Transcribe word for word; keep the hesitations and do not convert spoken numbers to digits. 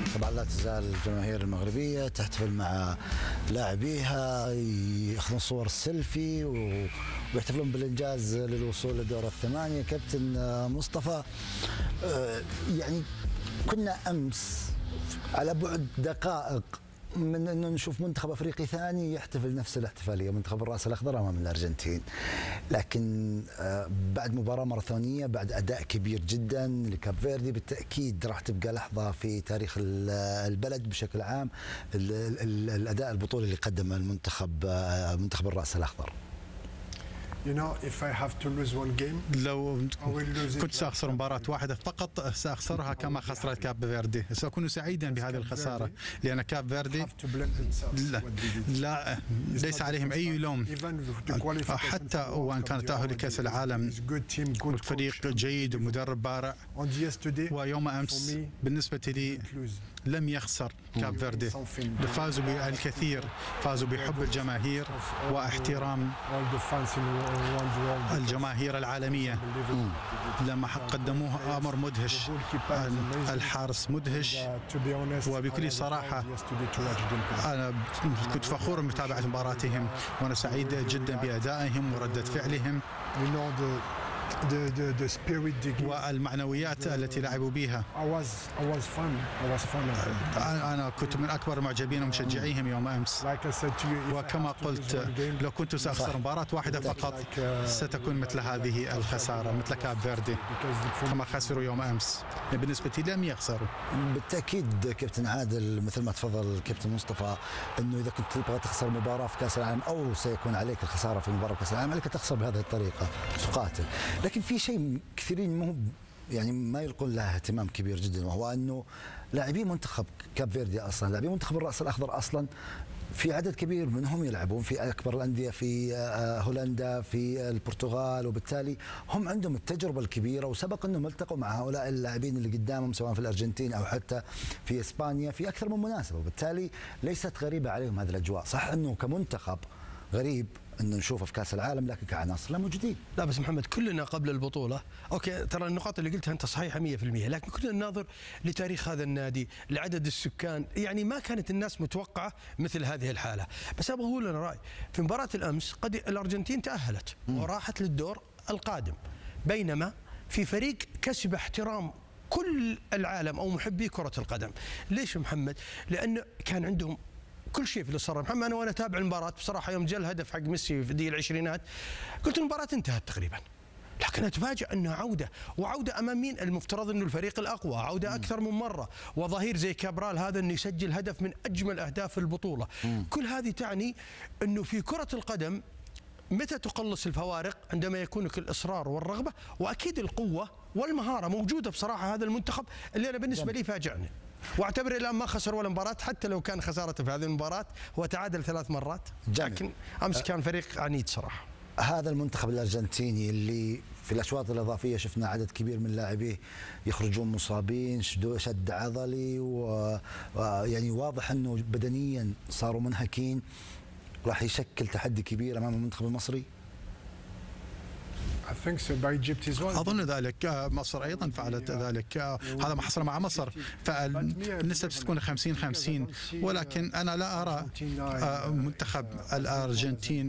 طبعا لا تزال الجماهير المغربية تحتفل مع لاعبيها، ياخذون صور السيلفي ويحتفلون بالإنجاز للوصول لدور الثمانية. كابتن مصطفى، يعني كنا أمس على بعد دقائق من انه نشوف منتخب افريقي ثاني يحتفل نفس الاحتفاليه، منتخب الراس الاخضر امام الارجنتين، لكن بعد مباراه ماراثونيه، بعد اداء كبير جدا لكاب فيردي، بالتاكيد راح تبقى لحظه في تاريخ البلد بشكل عام الاداء البطولي اللي قدمه المنتخب منتخب الراس الاخضر. You know, if I have to lose one game, لو كنت سأخسر مباراة واحدة فقط سأخسرها كما خسرت كاب فيردي. سأكون سعيدا بهذه الخسارة لأن كاب فيردي لا, لا ليس عليهم أي لوم، حتى وأن كان تأهل لكأس العالم فريق جيد ومدرب بارع. ويوم أمس بالنسبة لي لم يخسر كاب فيردي، فازوا بالكثير، فازوا بحب الجماهير واحترام الجماهير العالمية. لما قدموه أمر مدهش، الحارس مدهش، وبكل صراحة أنا كنت فخور بمتابعة مباراتهم، وأنا سعيد جدا بأدائهم وردة فعلهم The, the, the والمعنويات التي لعبوا بها. أنا كنت من أكبر معجبين ومشجعيهم يوم أمس. وكما قلت لو كنت سأخسر مباراة واحدة فقط ستكون مثل هذه الخسارة، مثل كاب فيردي كما خسروا يوم أمس. بالنسبة لي لم يخسروا. بالتأكيد كابتن عادل، مثل ما تفضل الكابتن مصطفى، أنه إذا كنت تبغى تخسر مباراة في كأس العالم أو سيكون عليك الخسارة في مباراة كأس العالم، عليك تخسر بهذه الطريقة، تقاتل. لكن في شيء كثيرين مو يعني ما يلقون له اهتمام كبير جدا، وهو انه لاعبي منتخب كاب فيردي اصلا، لاعبي منتخب الراس الاخضر اصلا، في عدد كبير منهم يلعبون في اكبر الانديه في هولندا، في البرتغال، وبالتالي هم عندهم التجربه الكبيره، وسبق انهم التقوا مع هؤلاء اللاعبين اللي قدامهم سواء في الارجنتين او حتى في اسبانيا في اكثر من مناسبه، وبالتالي ليست غريبه عليهم هذه الاجواء. صح انه كمنتخب غريب انه نشوفه في كاس العالم، لكن كعناصر لا موجودين. لا بس محمد، كلنا قبل البطوله، اوكي ترى النقاط اللي قلتها انت صحيحه مية بالمية، لكن كلنا نناظر لتاريخ هذا النادي، لعدد السكان، يعني ما كانت الناس متوقعه مثل هذه الحاله. بس ابغى اقول انا راي في مباراه الامس، قد الارجنتين تاهلت وراحت للدور القادم، بينما في فريق كسب احترام كل العالم او محبي كره القدم. ليش محمد؟ لانه كان عندهم كل شيء في اللي صار. محمد انا وانا اتابع المباراه بصراحه، يوم جاء الهدف حق ميسي في الدقيقه العشرينات قلت المباراه انتهت تقريبا، لكن اتفاجئ انها عوده، وعوده امام مين؟ المفترض انه الفريق الاقوى، عوده اكثر من مره، وظهير زي كابرال هذا انه يسجل هدف من اجمل اهداف البطوله. مم. كل هذه تعني انه في كره القدم متى تقلص الفوارق؟ عندما يكون لك الاصرار والرغبه، واكيد القوه والمهاره موجوده بصراحه. هذا المنتخب اللي انا بالنسبه لي فاجأني، واعتبر الان ما خسر ولا مباراه، حتى لو كان خسارته في هذه المباراه، هو تعادل ثلاث مرات، لكن امس كان فريق عنيد صراحه. هذا المنتخب الارجنتيني اللي في الاشواط الاضافيه شفنا عدد كبير من لاعبيه يخرجون مصابين، شد عضلي، ويعني واضح انه بدنيا صاروا منهكين، راح يشكل تحدي كبير امام المنتخب المصري. أظن ذلك. مصر أيضا فعلت ذلك، هذا ما حصل مع مصر، فالنسبة ستكون خمسين خمسين، ولكن أنا لا أرى منتخب الأرجنتين